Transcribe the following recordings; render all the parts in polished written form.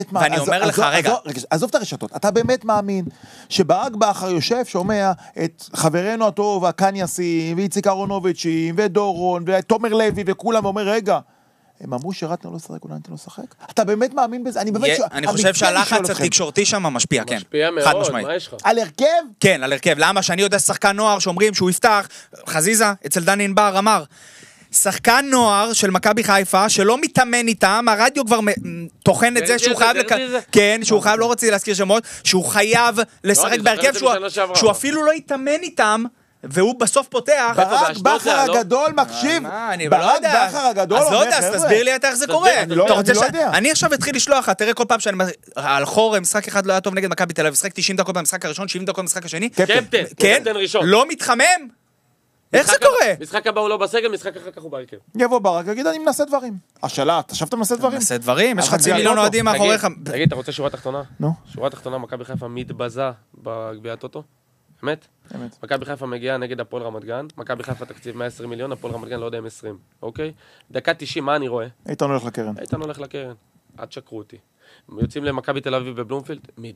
ואני אומר לך, רגע. עזוב את הרשתות, אתה באמת מאמין שברק בכר יושב, שומע את חברנו הטוב, הקניאסים, ואיציק אהרונוביץ' ודורון, ותומר לוי וכולם, ואומר, רגע, הם אמרו שרטנר לא שחק, אולי נתן לו לשחק? אתה באמת מאמין בזה? אני חושב שהלחץ התקשורתי שם משפיע, כן. משפיע מאוד, מה יש לך? על הרכב? כן, על הרכב. למה? שאני יודע שחקן נוער שאומרים שהוא יפתח, חזיזה, אצל דני ענבר אמר, שחקן נוער של מכבי חיפה, שלא מתאמן איתם, הרדיו כבר טוחן את זה שהוא חייב, כן, שהוא חייב, לא רוצה להזכיר שמות, שהוא חייב לשחק בהרכב, שהוא אפילו לא יתאמן איתם, והוא בסוף פותח. ברק בכר הגדול מקשיב. ברק בכר הגדול אומר, אז לא יודע, אז תסביר לי איך זה קורה. אני לא יודע. אני עכשיו אתחיל לשלוח, תראה כל פעם שאני על חור, משחק אחד לא היה טוב נגד מכבי תל אביב, משחק 90 דקות במשחק הראשון, 70 דקות במשחק השני. קפטן ראשון. לא מתחמם? איך זה קורה? משחק הבא הוא לא בסגל, משחק אחר כך הוא בהרכב. יבוא ברק, יגיד, אני מנסה דברים. השאלה, אתה חשבת מנסה דברים? מנסה דברים, יש חצי מיליון אוהדים מאחוריך. תגיד, אתה רוצה שורה תחתונה? נו. שורה תחתונה, מכבי חיפה מתבזה בגביע הטוטו? אמת? אמת. מכבי חיפה מגיעה נגד הפועל רמת גן, מכבי חיפה תקציב 120 מיליון, הפועל רמת גן לא יודע אם 20, אוקיי? דקה 90, מה אני רואה? איתן הולך לקרן. איתן הולך לקרן. עד שקרו אותי. יוצאים למכבי תל אביב בבלומפילד,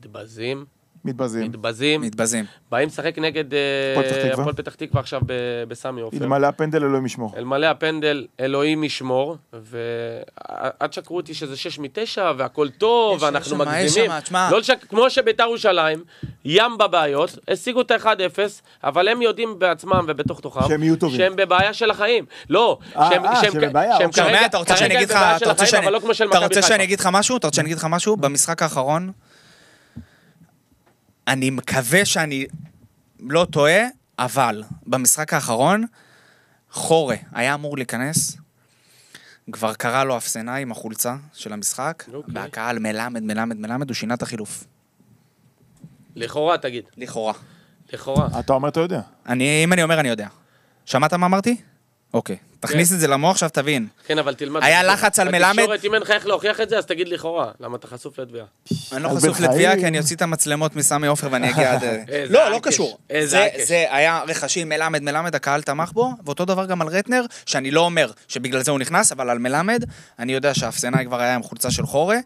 מתבזים. באים לשחק נגד הפועל פתח תקווה עכשיו בסמי עופר. אלמלא הפנדל אלוהים ישמור. אלמלא הפנדל אלוהים ישמור, ועד שקרו אותי שזה 6-9 והכל טוב, ואנחנו מגזימים. כמו שביתר ירושלים, ים בבעיות, השיגו את ה-1-0, אבל הם יודעים בעצמם ובתוך תוכם, שהם יהיו טובים. שהם בבעיה של החיים. לא, שהם כרגע אתה רוצה שאני אגיד לך משהו? במשחק האחרון אני מקווה שאני לא טועה, אבל במשחק האחרון, חורה היה אמור להיכנס, כבר קרא לו אפסנאי עם החולצה של המשחק, והקהל מלמד, הוא שינה את החילוף. לכאורה, תגיד. לכאורה. אתה אומר, אתה יודע. אם אני אומר, אני יודע. שמעת מה אמרתי? אוקיי. תכניס את זה למוח, עכשיו תבין. כן, אבל תלמד. היה לחץ על מלמד. התקשורת, אם אין לך איך להוכיח את זה, אז תגיד לכאורה. למה אתה חשוף לתביעה? אני לא חשוף לתביעה, כי אני אוציא את המצלמות מסמי עופר ואני אגיע עד... לא קשור. זה היה רכשים מלמד, הקהל תמך בו, ואותו דבר גם על רטנר, שאני לא אומר שבגלל זה הוא נכנס, אבל על מלמד, אני יודע שהאפסנאי כבר היה עם חולצה של חורה,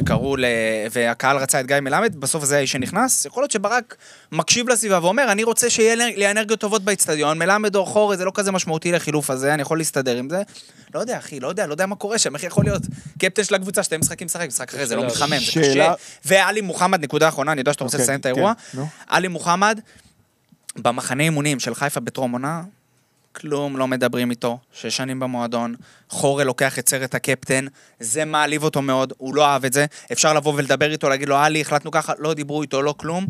והקהל רצה את גיא מלמד, בסוף זה האיש שנכנס. יכול להיות שברק מקשיב לסביבה ואומר, אני רוצה שיהיה לי אנרגיות טובות באצטדיון, מלמד או חורה, זה לא כזה משמעותי לחילוף הזה, אני יכול להסתדר עם זה. לא יודע, אחי, לא יודע מה קורה שם, איך יכול להיות קפטן של הקבוצה, שתי משחקים משחק אחרי, זה לא מתחמם, זה קשה. ואלי מוחמד, נקודה האחרונה, אני יודע שאתה רוצה לסיים את האירוע. אלי מוחמד, במחנה אימונים של חיפה בטרום עונה, כלום לא מדברים איתו, 6 שנים במועדון, חורה לוקח את סרט הקפטן, זה מעליב אותו מאוד, הוא לא אהב את זה, אפשר לבוא ולדבר איתו, להגיד לו, אלי, החלטנו ככה, לא דיברו איתו, לא כלום,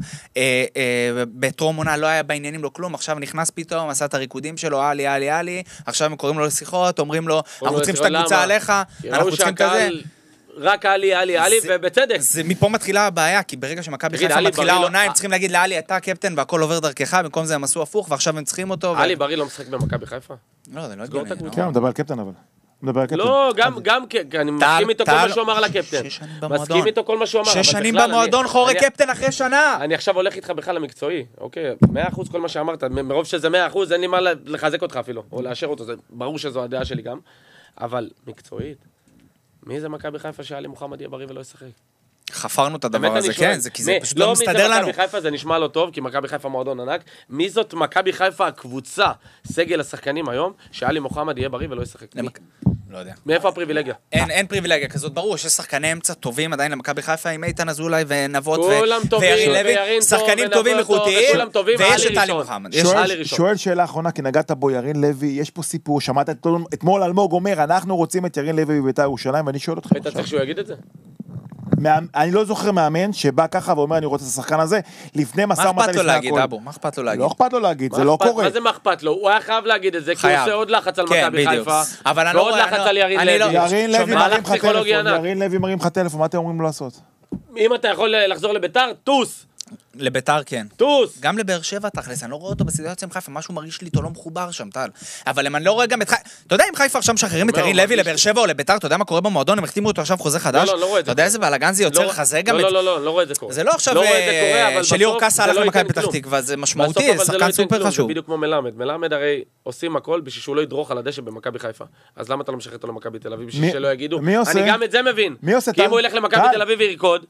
בטרום עונה לא היה בעניינים, לא כלום, עכשיו נכנס פתאום, עשה את הריקודים שלו, אלי, עכשיו הם קוראים לו לשיחות, אומרים לו, אנחנו צריכים שאת הקבוצה עליך, אנחנו צריכים כזה. רק אלי, ובצדק. זה מפה מתחילה הבעיה, כי ברגע שמכבי חיפה מתחילה העונה, הם צריכים להגיד לאלי, אתה קפטן, והכל עובר דרכך, במקום זה הם עשו הפוך, ועכשיו הם צריכים אותו. אלי בריא לא משחק במכבי חיפה? לא, זה לא הגיוני. כן, מדבר על קפטן, אבל. לא, גם, אני מסכים איתו כל מה שהוא אמר על הקפטן. מסכים איתו כל מה שהוא אמר. 6 שנים במועדון, חורה קפטן אחרי שנה. אני עכשיו הולך איתך בכלל למקצועי, אוקיי? 100% כל מה שאמרת, מרוב שזה 100%, אין לי מה לחזק אותך אפילו, או לאשר אותו, זה ברור שזו הדעה שלי גם, אבל מקצועית. מי זה מכבי חיפה שאלי מוחמד יהיה בריא ולא ישחק? חפרנו את הדבר הזה, כן, כי זה פשוט לא מסתדר לנו. לא מי זה מכבי חיפה, זה נשמע לא טוב, כי מכבי חיפה מועדון ענק. מי זאת מכבי חיפה הקבוצה, סגל השחקנים היום, שאלי מוחמד יהיה בריא ולא ישחק? לא יודע. מאיפה הפריבילגיה? אין פריבילגיה כזאת, ברור, שיש שחקני אמצע טובים עדיין למכבי חיפה, עם איתן אזולאי ונבות וירין לוי, שחקנים טובים איכותיים, ויש את אלי מוחמד. שואל שאלה אחרונה, כי נגעת בו ירין לוי, יש פה סיפור, שמעת אתמול אלמוג אומר, אנחנו רוצים את ירין לוי בבית"ר ירושלים, ואני שואל אתכם אתה צריך שהוא יגיד את זה? אני לא זוכר מאמן שבא ככה ואומר אני רוצה את השחקן הזה לפני מסע ומתן לפני הכל. מה אכפת לו להגיד? לא אכפת לו להגיד, זה לא קורה. מה זה מה אכפת לו? הוא היה חייב להגיד את זה, כי הוא עושה עוד לחץ על מכבי חיפה, ועוד לחץ על ירין לוי. ירין לוי מרים לך טלפון, מה אתם אומרים לו לעשות? אם אתה יכול לחזור לביתר, טוס. לביתר כן. טוס. גם לבאר שבע תכלס, אני לא רואה אותו בסיטואציה עם חיפה, משהו מרגיש לי איתו לא מחובר שם, טל. אבל אם אני לא רואה גם את חיפה, אתה יודע אם חיפה עכשיו משחררים את ירין לוי לבאר שבע או לביתר, אתה יודע מה קורה במועדון, הם החתימו אותו עכשיו חוזה חדש? אתה יודע איזה בלגן זה יוצר חזה גם? לא רואה את זה קורה. זה לא עכשיו שליאור קאסה הלך למכבי פתח תקווה, זה משמעותי, זה שחקן סופר חשוב. בדיוק כמו מלמד הרי עושים הכל בשביל שהוא לא ידרוך על הדשא במכבי חיפה. אז למה אתה לא משחרר אותו למכבי תל אביב בשביל שלא יגידו? אני גם את זה מבין. כי אם הוא ילך למכבי תל אביב וירקוד,